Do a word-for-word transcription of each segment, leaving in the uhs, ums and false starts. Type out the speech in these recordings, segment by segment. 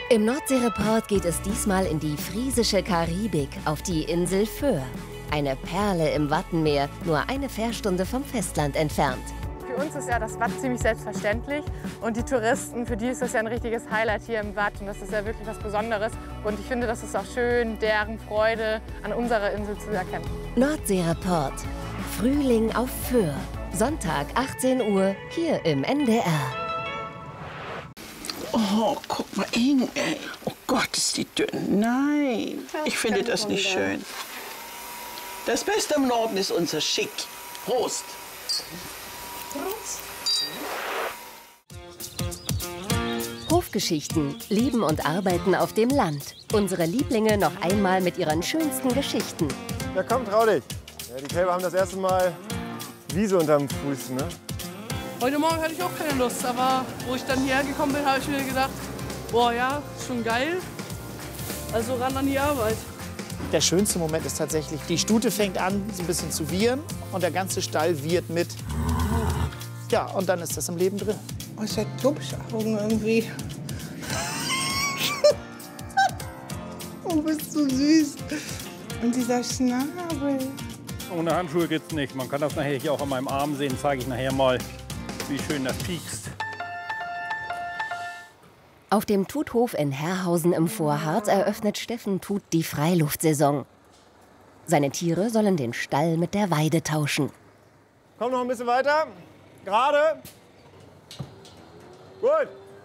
Im Nordseereport geht es diesmal in die friesische Karibik, auf die Insel Föhr. Eine Perle im Wattenmeer, nur eine Fährstunde vom Festland entfernt. Für uns ist ja das Watt ziemlich selbstverständlich und die Touristen, für die ist das ja ein richtiges Highlight hier im Watt und das ist ja wirklich was Besonderes. Und ich finde, das ist auch schön, deren Freude an unserer Insel zu erkennen. Nordseereport. Frühling auf Föhr. Sonntag, achtzehn Uhr, hier im N D R. Oh, guck mal, eng, ey. Oh Gott, ist die dünn. Nein, ich finde das nicht schön. Das Beste im Norden ist unser Schick. Prost. Prost. Hofgeschichten, Leben und Arbeiten auf dem Land. Unsere Lieblinge noch einmal mit ihren schönsten Geschichten. Ja, komm, trau dich. Ja, die Kälber haben das erste Mal Wiese unterm Fuß, ne? Heute Morgen hatte ich auch keine Lust, aber wo ich dann hierher gekommen bin, habe ich mir gedacht, boah ja, ist schon geil. Also ran an die Arbeit. Der schönste Moment ist tatsächlich, die Stute fängt an, so ein bisschen zu wiehern und der ganze Stall wiehert mit. Ja, und dann ist das im Leben drin. Oh, es hat Glubschaugen irgendwie. Oh, bist du süß. Und dieser Schnabel. Ohne Handschuhe geht's nicht. Man kann das nachher hier auch an meinem Arm sehen. Zeige ich nachher mal, wie schön das piekst. Auf dem Tuthof in Herrhausen im Vorharz eröffnet Steffen Tut die Freiluftsaison. Seine Tiere sollen den Stall mit der Weide tauschen. Komm noch ein bisschen weiter. Gerade. Gut.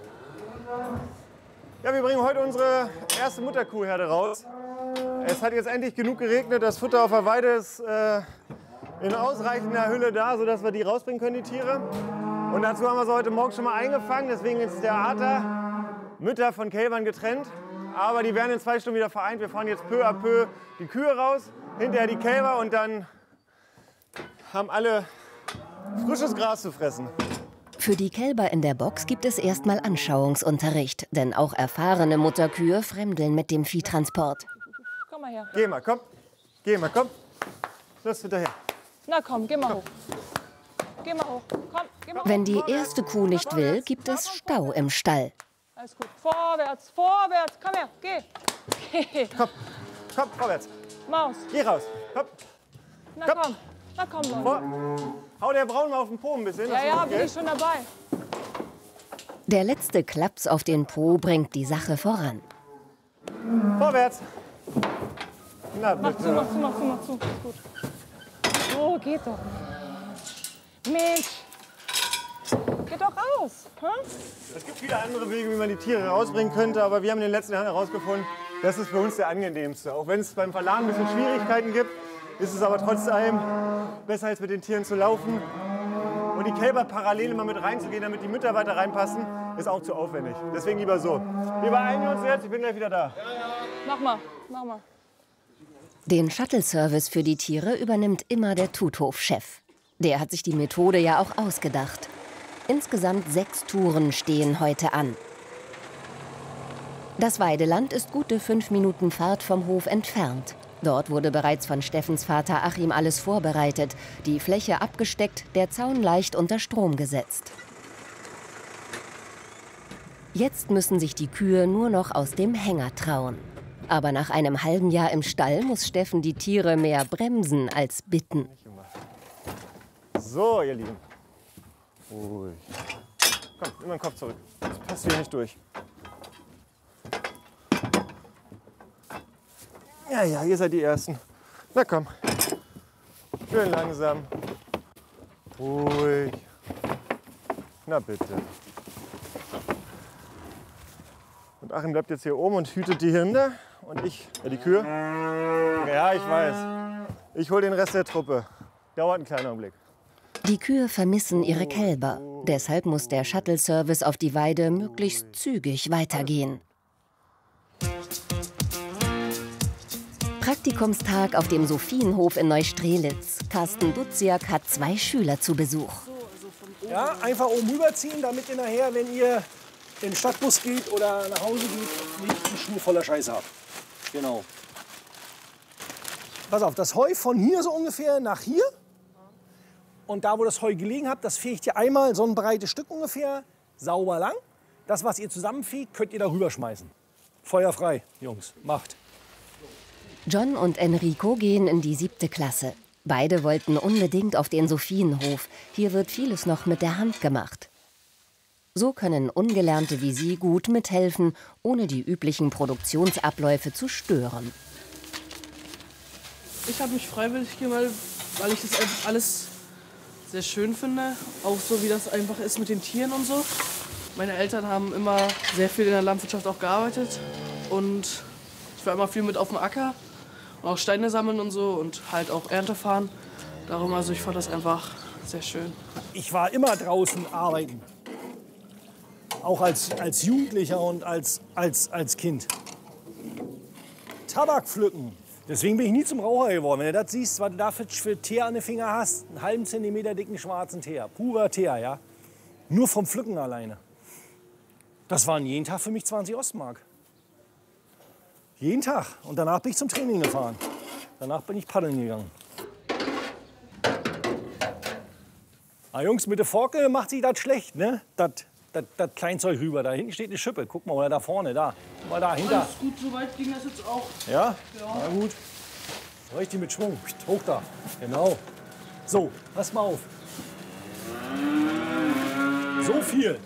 Ja, wir bringen heute unsere erste Mutterkuhherde raus. Es hat jetzt endlich genug geregnet. Das Futter auf der Weide ist äh, in ausreichender Hülle da, sodass wir die rausbringen können, die Tiere. Und dazu haben wir sie heute Morgen schon mal eingefangen. Deswegen ist der Arter Mütter von Kälbern getrennt. Aber die werden in zwei Stunden wieder vereint. Wir fahren jetzt peu à peu die Kühe raus, hinterher die Kälber und dann haben alle frisches Gras zu fressen. Für die Kälber in der Box gibt es erstmal Anschauungsunterricht, denn auch erfahrene Mutterkühe fremdeln mit dem Viehtransport. Komm mal her. Geh mal, komm. Geh mal, komm. Los, hinterher. Na komm, geh mal hoch. Geh mal hoch. Komm, geh mal hoch. Wenn die erste Kuh nicht will, gibt es Stau im Stall. Alles gut. Vorwärts, vorwärts. Komm her, geh. Geh. Komm, komm, vorwärts. Maus. Geh raus. Komm. Na Komm. komm. Na komm, Leute. Vor. Hau der Braun mal auf den Po ein bisschen. Ja, ja, bin ich schon dabei. Der letzte Klaps auf den Po bringt die Sache voran. Vorwärts. Na, Mach zu, mach zu, mach zu, mach zu. Ist gut. So, geht doch. Mensch. Geht doch raus. Hm? Es gibt viele andere Wege, wie man die Tiere rausbringen könnte, aber wir haben in den letzten Jahren herausgefunden, das ist für uns der angenehmste. Auch wenn es beim Verladen ein bisschen Schwierigkeiten gibt, ist es aber trotzdem besser, als mit den Tieren zu laufen. Und die Kälber parallel immer mit reinzugehen, damit die Mütter weiter reinpassen, ist auch zu aufwendig. Deswegen lieber so. Wir beeilen uns jetzt, ich bin gleich wieder da. Mach mal, mach mal. Den Shuttle-Service für die Tiere übernimmt immer der Tuthof-Chef. Der hat sich die Methode ja auch ausgedacht. Insgesamt sechs Touren stehen heute an. Das Weideland ist gute fünf Minuten Fahrt vom Hof entfernt. Dort wurde bereits von Steffens Vater Achim alles vorbereitet. Die Fläche abgesteckt, der Zaun leicht unter Strom gesetzt. Jetzt müssen sich die Kühe nur noch aus dem Hänger trauen. Aber nach einem halben Jahr im Stall muss Steffen die Tiere mehr bremsen als bitten. So, ihr Lieben. Ruhig. Komm, immer den Kopf zurück. Das passt hier nicht durch. Ja, ja, ihr seid die Ersten. Na komm. Schön langsam. Ruhig. Na bitte. Und Achim bleibt jetzt hier oben und hütet die Hinde. Und ich, ja, die Kühe. Ja, ich weiß. Ich hole den Rest der Truppe. Dauert einen kleinen Augenblick. Die Kühe vermissen ihre Kälber. Deshalb muss der Shuttle-Service auf die Weide möglichst zügig weitergehen. Praktikumstag auf dem Sophienhof in Neustrelitz. Carsten Duziak hat zwei Schüler zu Besuch. Ja, einfach oben rüberziehen, damit ihr nachher, wenn ihr in den Stadtbus geht oder nach Hause geht, nicht die Schuhe voller Scheiße habt. Genau. Pass auf, das Heu von hier so ungefähr nach hier. Und da, wo das Heu gelegen habt, das fegt ihr einmal so ein breites Stück ungefähr sauber lang. Das, was ihr zusammenfegt, könnt ihr da rüberschmeißen. Feuer frei, Jungs, macht. John und Enrico gehen in die siebte Klasse. Beide wollten unbedingt auf den Sophienhof. Hier wird vieles noch mit der Hand gemacht. So können Ungelernte wie sie gut mithelfen, ohne die üblichen Produktionsabläufe zu stören. Ich habe mich freiwillig gemeldet, weil ich das einfach alles sehr schön finde. Auch so, wie das einfach ist mit den Tieren und so. Meine Eltern haben immer sehr viel in der Landwirtschaft auch gearbeitet. Und ich war immer viel mit auf dem Acker. Und auch Steine sammeln und so und halt auch Ernte fahren. Darum, also ich fand das einfach sehr schön. Ich war immer draußen arbeiten. Auch als, als Jugendlicher und als, als, als Kind. Tabak pflücken. Deswegen bin ich nie zum Raucher geworden. Wenn du das siehst, was du da für, für Teer an den Finger hast, einen halben Zentimeter dicken schwarzen Teer. Purer Teer, ja. Nur vom Pflücken alleine. Das waren jeden Tag für mich zwanzig Ostmark. Jeden Tag. Und danach bin ich zum Training gefahren. Danach bin ich paddeln gegangen. Ah, Jungs, mit der Forke macht sich das schlecht, ne? Das, das, das Kleinzeug rüber. Da hinten steht eine Schippe. Guck mal, oder da vorne, da. Guck mal da, hinter. Alles gut, soweit ging das jetzt auch. Ja? Ja. Na gut. Richtig mit Schwung. Hoch da. Genau. So, pass mal auf. So viel.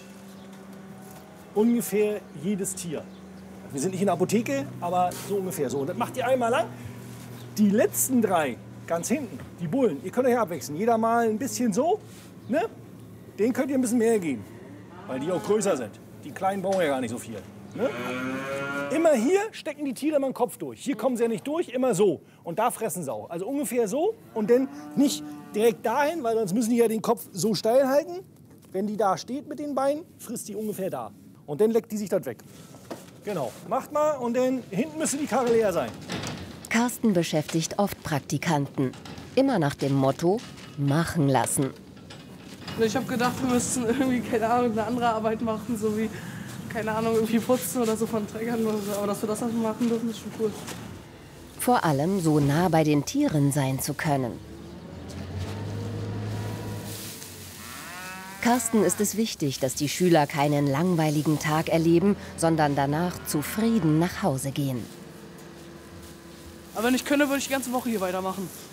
Ungefähr jedes Tier. Wir sind nicht in der Apotheke, aber so ungefähr so. Und das macht ihr einmal lang. Die letzten drei, ganz hinten, die Bullen, ihr könnt euch abwechseln. Jeder mal ein bisschen so, ne? Den könnt ihr ein bisschen mehr geben, weil die auch größer sind. Die kleinen brauchen ja gar nicht so viel. Ne? Immer hier stecken die Tiere immer den Kopf durch. Hier kommen sie ja nicht durch, immer so. Und da fressen sie auch. Also ungefähr so und dann nicht direkt dahin, weil sonst müssen die ja den Kopf so steil halten. Wenn die da steht mit den Beinen, frisst die ungefähr da. Und dann leckt die sich das weg. Genau, macht mal und dann hinten müsste die Karre leer sein. Carsten beschäftigt oft Praktikanten. Immer nach dem Motto, machen lassen. Ich habe gedacht, wir müssten irgendwie, keine Ahnung, eine andere Arbeit machen, so wie, keine Ahnung, irgendwie putzen oder so von Trägern oder so. Aber dass wir das halt machen dürfen, ist schon cool. Vor allem so nah bei den Tieren sein zu können. Carsten ist es wichtig, dass die Schüler keinen langweiligen Tag erleben, sondern danach zufrieden nach Hause gehen. Aber wenn ich könnte, würde ich die ganze Woche hier weitermachen.